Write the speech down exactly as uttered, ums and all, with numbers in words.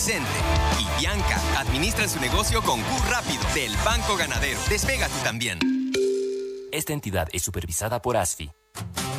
Vicente y Bianca administran su negocio con Q Rápido del Banco Ganadero. Despega tú también. Esta entidad es supervisada por A S F I.